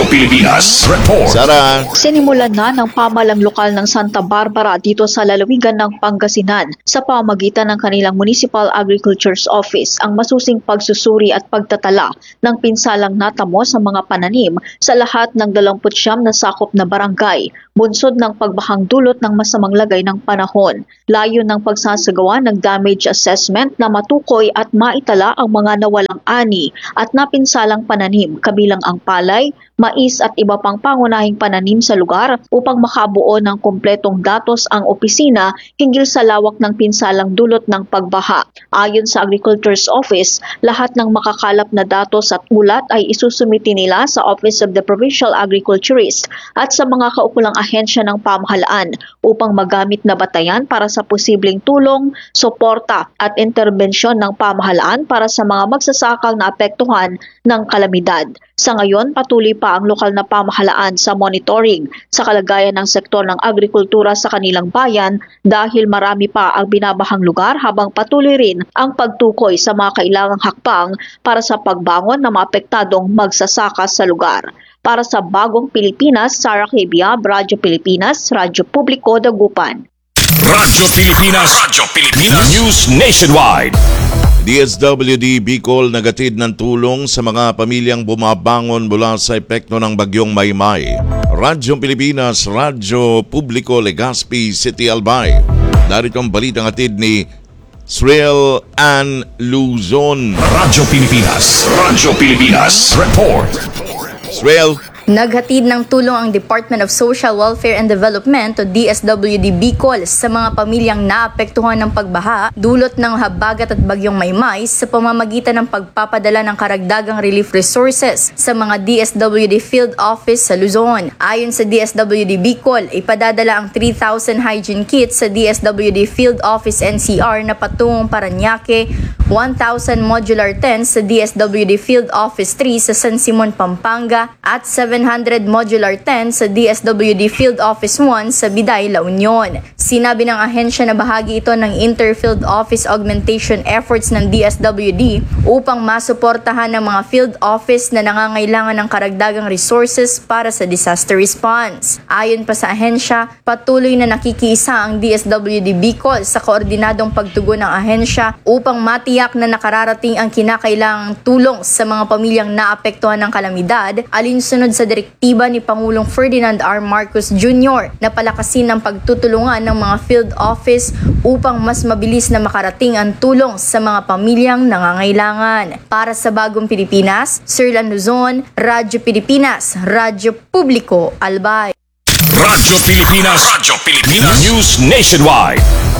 report. Sara. Sinimulan na ng pamahalang lokal ng Santa Barbara dito sa lalawigan ng Pangasinan sa pamamagitan ng kanilang Municipal Agriculture's Office ang masusing pagsusuri at pagtatala ng pinsalang natamo sa mga pananim sa lahat ng 29 na sakop na barangay, bunsod ng pagbahang dulot ng masamang lagay ng panahon. Layo ng pagsasagawa ng damage assessment na matukoy at maitala ang mga nawalang ani at napinsalang pananim kabilang ang palay, mais at iba pang pangunahing pananim sa lugar upang makabuo ng kumpletong datos ang opisina hinggil sa lawak ng pinsalang dulot ng pagbaha. Ayon sa Agriculture's Office, lahat ng makakalap na datos at ulat ay isusumiti nila sa Office of the Provincial Agriculturist at sa mga kaukulang ahensya ng pamahalaan upang magamit na batayan para sa posibleng tulong, suporta at interbensyon ng pamahalaan para sa mga magsasakang naapektuhan ng kalamidad. Sa ngayon, patuloy pa ang lokal na pamahalaan sa monitoring sa kalagayan ng sektor ng agrikultura sa kanilang bayan dahil marami pa ang binabahang lugar habang patuloy rin ang pagtukoy sa mga kailangang hakbang para sa pagbangon ng mga apektadong magsasaka sa lugar. Para sa Bagong Pilipinas, Sara Kayabyab, Radyo Pilipinas, Radyo Publiko, Dagupan. Radyo Pilipinas News Nationwide. DSWD Bicol nagatid ng tulong sa mga pamilyang bumabangon mula sa epekto ng bagyong Maymay. Radyo Pilipinas, Radyo Publiko, Legazpi City, Albay. Narito ang balitang hatid ni Sriel Ann Luzon. Radyo Pilipinas report. Sriel. Naghatid ng tulong ang Department of Social Welfare and Development o DSWD Bicol sa mga pamilyang naapektuhan ng pagbaha dulot ng habagat at bagyong Maymay sa pamamagitan ng pagpapadala ng karagdagang relief resources sa mga DSWD Field Office sa Luzon. Ayon sa DSWD Bicol, ipadadala ang 3,000 hygiene kits sa DSWD Field Office NCR na patungong Parañaque, 1,000 modular tents sa DSWD Field Office 3 sa San Simon, Pampanga at 700 modular tents sa DSWD Field Office 1 sa Biday, La Union. Sinabi ng ahensya na bahagi ito ng Interfield Office Augmentation efforts ng DSWD upang masuportahan ng mga field office na nangangailangan ng karagdagang resources para sa disaster response. Ayon pa sa ahensya, patuloy na nakikiisa ang DSWD Bicol sa koordinadong pagtugon ng ahensya upang matiyak na nakararating ang kinakailangang tulong sa mga pamilyang naapektuhan ng kalamidad alinsunod sa direktiba ni Pangulong Ferdinand R. Marcos Jr. na palakasin ang pagtutulungan ng mga field office upang mas mabilis na makarating ang tulong sa mga pamilyang nangangailangan. Para sa Bagong Pilipinas, Sirlan Luzon, Radyo Pilipinas, Radyo Publiko, Albay. Radyo Pilipinas News Nationwide.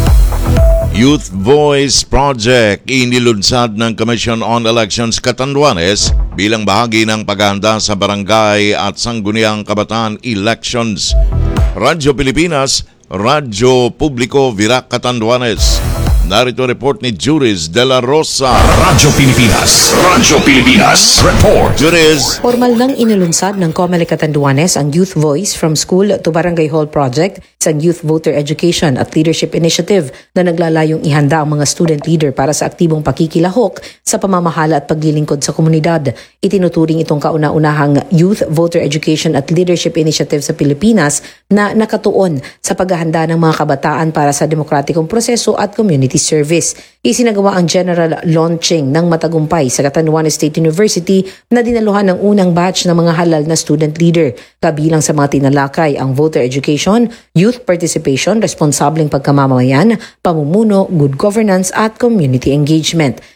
Youth Voice Project inilunsad ng Commission on Elections Catanduanes bilang bahagi ng paghahanda sa barangay at sangguniang kabataan elections. Radyo Pilipinas, Radyo Publiko, Virac, Catanduanes. Narito report ni Juris de la Rosa. Radyo Pilipinas report. Juris. Formal nang inilunsad ng COMELEC Catanduanes ang Youth Voice from School to Barangay Hall Project, isang youth voter education at leadership initiative na naglalayong ihanda ang mga student leader para sa aktibong pakikilahok sa pamamahala at paglilingkod sa komunidad. Itinuturing itong kauna-unahang youth voter education at leadership initiative sa Pilipinas na nakatuon sa paghahanda ng mga kabataan para sa demokratikong proseso at community service. Isinagawa ang general launching ng matagumpay sa Catanduanes State University na dinaluhan ng unang batch ng mga halal na student leader. Kabilang sa mga tinalakay ang voter education, youth participation, responsableng pagkamamamayan, pamumuno, good governance at community engagement.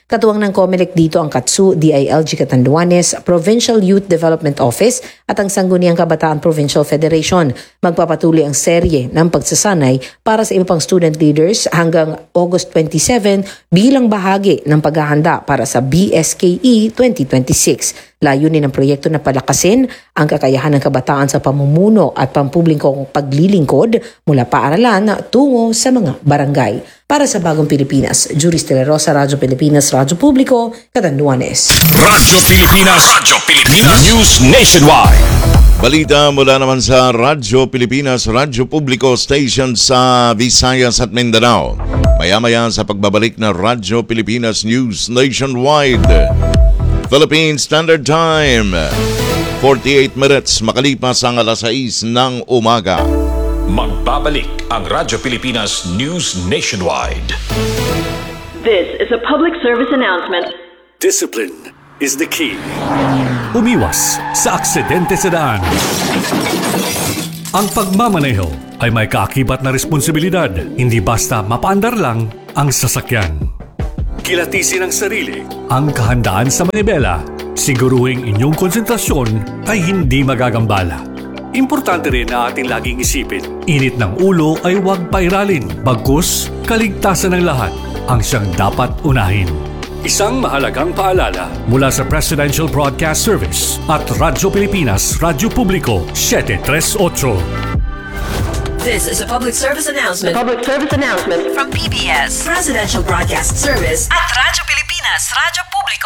Katuwang ng COMELEC dito ang KATSU, DILG Catanduanes, Provincial Youth Development Office at ang Sangguniang Kabataan Provincial Federation. Magpapatuloy ang serye ng pagsasanay para sa iba pang student leaders hanggang August 27 bilang bahagi ng paghahanda para sa BSKE 2026. Layunin ng proyekto na palakasin ang kakayahan ng kabataan sa pamumuno at pampublikong paglilingkod mula paaralan tungo sa mga barangay. Para sa Bagong Pilipinas, Juris de la Rosa, Radyo Pilipinas, Radyo Publiko, Catanduanes. Radyo Pilipinas News Nationwide. Balita mula naman sa Radyo Pilipinas, Radyo Publiko Station sa Visayas at Mindanao. Maya-maya sa pagbabalik na Radyo Pilipinas News Nationwide. Philippine Standard Time, 48 minutes makalipas ang alas 6 ng umaga. Magbabalik ang Radyo Pilipinas News Nationwide. This is a public service announcement. Discipline is the key. Umiwas sa aksidente sa daan. Ang pagmamaneho ay may kaakibat na responsibilidad, hindi basta mapaandar lang ang sasakyan. Kilatisin ang sarili, ang kahandaan sa manibela, siguruhing inyong konsentrasyon ay hindi magagambala. Importante rin na ating laging isipin, init ng ulo ay huwag pairalin, bagkus kaligtasan ng lahat ang siyang dapat unahin. Isang mahalagang paalala mula sa Presidential Broadcast Service at Radyo Pilipinas, Radyo Publiko, 738. This is a public service announcement. Public service announcement From PBS, Presidential Broadcast Service at Radyo Pilipinas, Radyo Publiko,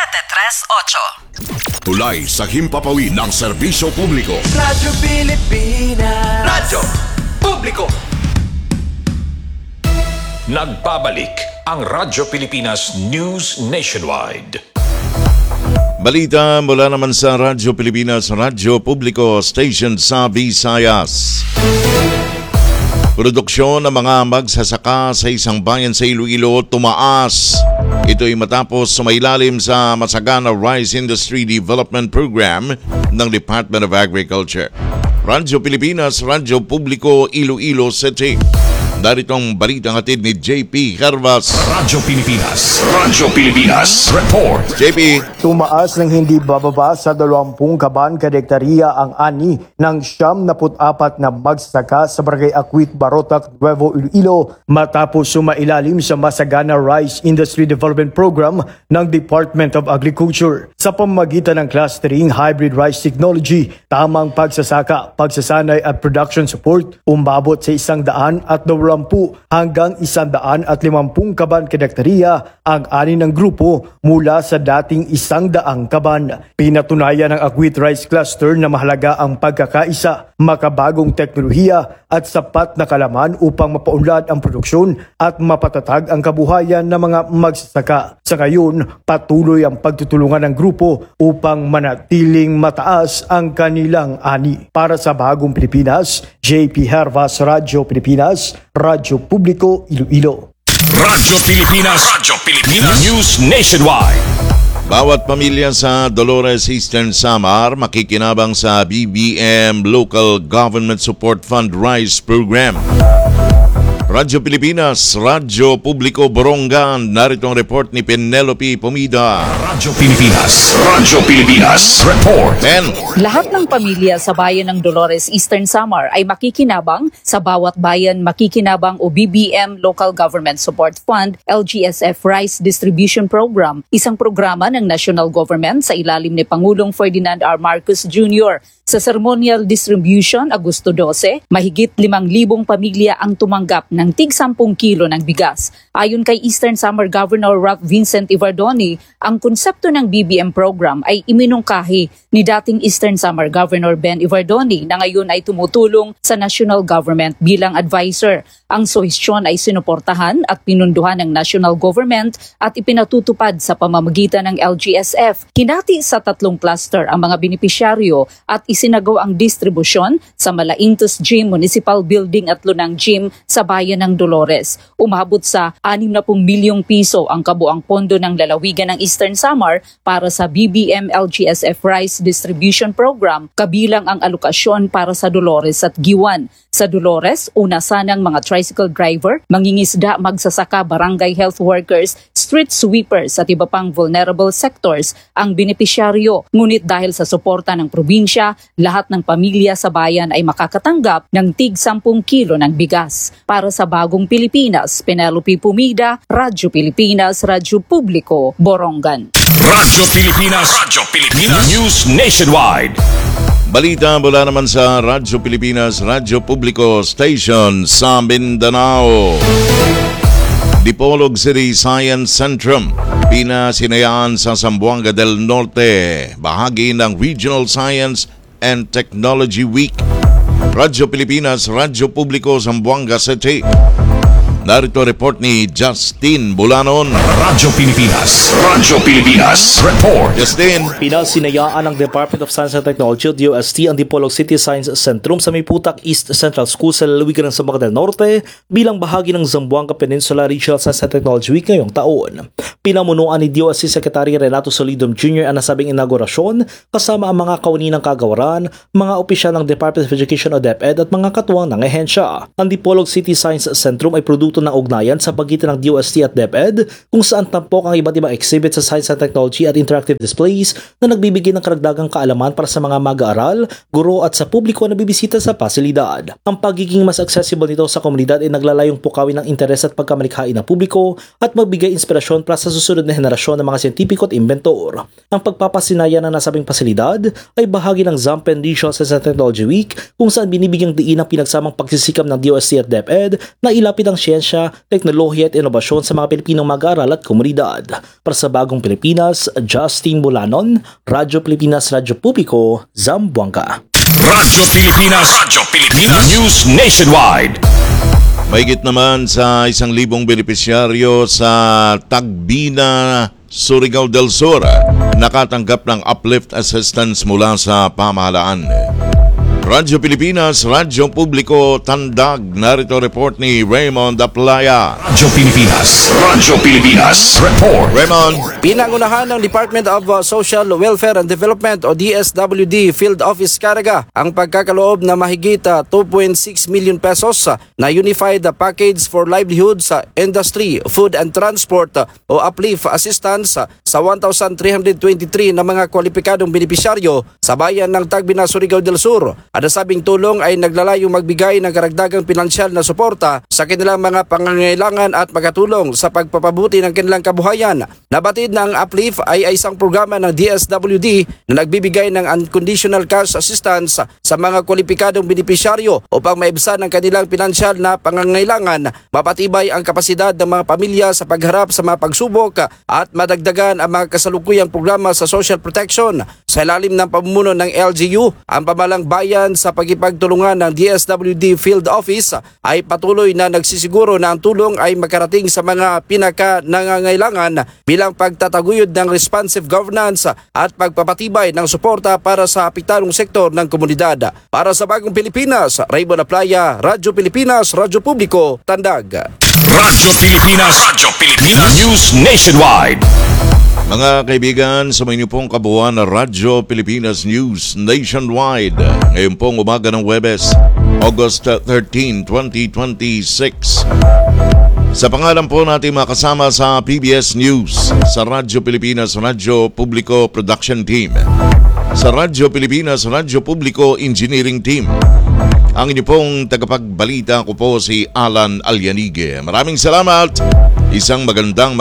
738. Tulay sa himpapawid ng serbisyo publiko. Radyo Pilipinas. Radyo Publiko. Nagbabalik ang Radyo Pilipinas News Nationwide. Balita mula naman sa Radyo Pilipinas, Radyo Publiko Station sa Visayas. Produksyon ng mga magsasaka sa isang bayan sa Iloilo tumaas. Ito ay matapos sumailalim sa Masagana Rice Industry Development Program ng Department of Agriculture. Radyo Pilipinas, Radyo Publiko, Iloilo City. Narito ang balitang hatid ni JP Hervas. Radyo Pilipinas Report. JP. Tumaas ng hindi bababa sa 20 kaban kada hektarya ang ani ng 74 na magsasaka sa Barangay Akwit, Barotac, Nuevo Iloilo matapos sumailalim sa Masagana Rice Industry Development Program ng Department of Agriculture. Sa pamamagitan ng clustering, hybrid rice technology, tamang pagsasaka, pagsasanay at production support, umabot sa 120 hanggang 150 kaban kada hektarya ang ani ng grupo mula sa dating 100 kaban. Pinatunayan ng Akwit Rice Cluster na mahalaga ang pagkakaisa, makabagong teknolohiya at sapat na kalaman upang mapaunlad ang produksyon at mapatatag ang kabuhayan ng mga magsasaka. Sa ngayon, patuloy ang pagtutulungan ng grupo upang manatiling mataas ang kanilang ani. Para sa Bagong Pilipinas, JP Hervas, Radyo Pilipinas, Radyo Publiko, Iloilo. Radyo Pilipinas News Nationwide. Bawat pamilya sa Dolores Eastern Samar makikinabang sa BBM Local Government Support Fund Rice Program. Radyo Pilipinas, Radyo Publiko, Borongan. Narito ang report ni Penelope Pomida. Radyo Pilipinas Report. Lahat ng pamilya sa bayan ng Dolores Eastern Samar ay makikinabang sa Bawat Bayan Makikinabang o BBM Local Government Support Fund LGSF Rice Distribution Program, isang programa ng national government sa ilalim ni Pangulong Ferdinand R. Marcos Jr. Sa ceremonial distribution, Agosto 12, mahigit 5,000 pamilya ang tumanggap ng tig 10 kilo ng bigas. Ayon kay Eastern Samar Governor Ralph Vincent Ivardoni, ang konsepto ng BBM program ay iminungkahi ni dating Eastern Samar Governor Ben Ivardoni na ngayon ay tumutulong sa national government bilang advisor. Ang suhestyon ay sinuportahan at pinunduhan ng national government at ipinatutupad sa pamamagitan ng LGSF. Hinati sa 3 cluster ang mga benepisyaryo at isinagaw ang distribusyon sa Malaintos Gym Municipal Building at Lunang Gym sa bayan bayan ng Dolores. Umabot sa 60 milyong piso ang kabuang pondo ng lalawigan ng Eastern Samar para sa BBM LGSF Rice Distribution Program, kabilang ang alokasyon para sa Dolores at Giwan. Sa Dolores, una sanang mga tricycle driver, mangingisda, magsasaka, barangay health workers, street sweepers at iba pang vulnerable sectors ang benepisyaryo. Ngunit dahil sa suporta ng probinsya, lahat ng pamilya sa bayan ay makakatanggap ng tig 10 kilo ng bigas. Para sa Bagong Pilipinas, Penelope Pumida, Radyo Pilipinas, Radyo Publiko, Borongan. Radyo Pilipinas. News Nationwide. Balita mula naman sa Radyo Pilipinas, Radyo Publiko Station sa Mindanao. Dipolog City Science Centrum, pinasinayaan sa Zamboanga del Norte, bahagi ng Regional Science and Technology Week. Radyo Pilipinas, Radyo Publiko, Zamboanga City. Narito report ni Justin Bulanon. Radyo Pilipinas. Radyo Pilipinas. Report. Justin. Pinasinayaan ng Department of Science and Technology o DOST ang Dipolog City Science Centrum sa Mayputak East Central School sa lalawigan ng Zamboanga del Norte bilang bahagi ng Zamboanga Peninsula Regional Science and Technology Week ngayong taon. Pinamunuan ni DOST Secretary Renato Solidum Jr. ang nasabing inaugurasyon kasama ang mga kawani ng kagawaran, mga opisyal ng Department of Education o DepEd at mga katuwang ng ehensya. Ang Dipolog City Science Centrum ay produkto ng ugnayan sa pagitan ng DOST at DepEd kung saan tampok ang iba't ibang exhibit sa science and technology at interactive displays na nagbibigay ng karagdagang kaalaman para sa mga mag-aaral, guro at sa publiko na bibisita sa pasilidad. Ang pagiging mas accessible nito sa komunidad ay naglalayong pukawin ng interes at pagkamalikhain ng publiko at magbigay inspirasyon para sa susunod na henerasyon ng mga siyentipiko at inventor. Ang pagpapasinaya ng nasabing pasilidad ay bahagi ng Zampen Regional Science and Technology Week kung saan binibigyang diin ang pinagsamang pagsisikap ng DOST at DepEd na ilapit ang siyensya, teknolohiya at inobasyon sa mga Pilipinong mag-aaral at komunidad. Para sa Bagong Pilipinas, Justin Bulanon, Radyo Pilipinas, Radyo Publiko, Zamboanga. Radyo Pilipinas. Radyo Pilipinas. News Nationwide. Mahigit naman sa 1,000 benepisyaryo sa Tagbina, Surigao del Sur nakatanggap ng uplift assistance mula sa pamahalaan. Radyo Pilipinas, Radyo Publiko, Tandag. Narito report ni Raymond Aplaya. Radyo Pilipinas. Radyo Pilipinas. Report. Raymond. Pinangunahan ng Department of Social Welfare and Development o DSWD Field Office Caraga ang pagkakaloob na mahigit 2.6 million pesos na Unified Package for Livelihood sa Industry, Food and Transport o uplift assistance sa 1,323 na mga kwalipikadong benepisyaryo sa bayan ng Tagbina, Surigao del Sur. Ang nasabing tulong ay naglalayong magbigay ng karagdagang pinansyal na suporta sa kanilang mga pangangailangan at makatulong sa pagpapabuti ng kanilang kabuhayan. Nabatid na ang uplift ay isang programa ng DSWD na nagbibigay ng unconditional cash assistance sa mga kwalipikadong benepisyaryo upang maibsan ang kanilang pinansyal na pangangailangan, mapatibay ang kapasidad ng mga pamilya sa pagharap sa mga pagsubok at madagdagan ang mga kasalukuyang programa sa social protection. Sa ilalim ng pamumuno ng LGU, ang pamalang bayan sa pagkipagtulungan ng DSWD Field Office ay patuloy na nagsisiguro na ang tulong ay makarating sa mga pinaka-nangangailangan bilang pagtataguyod ng responsive governance at pagpapatibay ng suporta para sa apektadong sektor ng komunidad. Para sa Bagong Pilipinas, Raymond Aplaya, Radyo Pilipinas, Radyo Publiko, Tandag. Radyo Pilipinas. Radyo Pilipinas. News Nationwide. Mga kaibigan, sa inyo pong kabuuan na Radyo Pilipinas News Nationwide. Ngayon pong umaga ng Huwebes, August 13, 2026. Sa pangalan po natin makasama sa PBS News, sa Radyo Pilipinas, Radyo Publiko Production Team, sa Radyo Pilipinas, Radyo Publiko Engineering Team. Ang inyo pong tagapagbalita ko po si Alan Alyanige. Maraming salamat. Isang magandang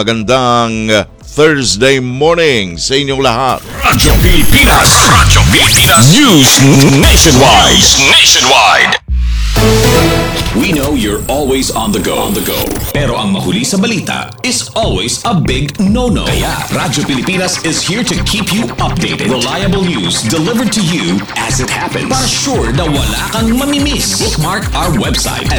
Thursday morning sa inyong lahat. Radyo Pilipinas. Radyo Pilipinas. News Nationwide. Nationwide. We know you're always on the go. Pero ang mahuli sa balita is always a big no-no. Kaya Radyo Pilipinas is here to keep you updated. Reliable news delivered to you as it happens. Para sure na wala kang mamimiss. Bookmark our website at